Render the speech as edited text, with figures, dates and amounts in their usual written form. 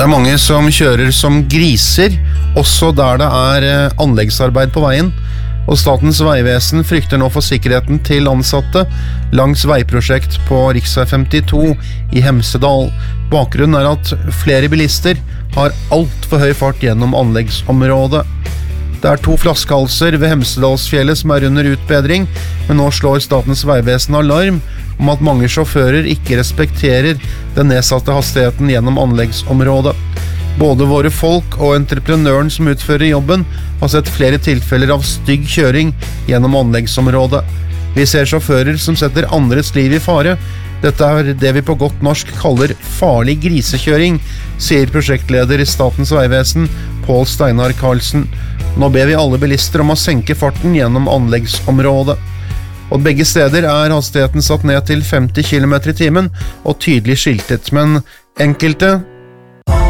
Det mange som kjører som griser, også der det anleggsarbeid på veien, og Statens vegvesen frykter nå for sikkerheten til ansatte langs veiprosjekt på Riksvei 52 i Hemsedal. Bakgrunnen at flere bilister har alt for høy fart gjennom anleggsområdet. Det 2 flaskehalser ved Hemsedalsfjellet som under utbedring, men nå slår Statens vegvesen alarm om at mange sjåfører ikke respekterer den nedsatte hastigheten gjennom anleggsområdet. Både våre folk og entreprenøren som utfører jobben har sett flere tilfeller av stygg kjøring gjennom anleggsområdet. Vi ser sjåfører som setter andres liv i fare. Dette det vi på godt norsk kaller farlig grisekjøring, sier prosjektleder i Statens vegvesen, Pål Steinar Karlsen. Nå ber vi alle bilister om å senke farten gjennom anleggsområdet. Og begge steder hastigheten satt ned til 50 km i timen og tydelig skiltet, men enkelte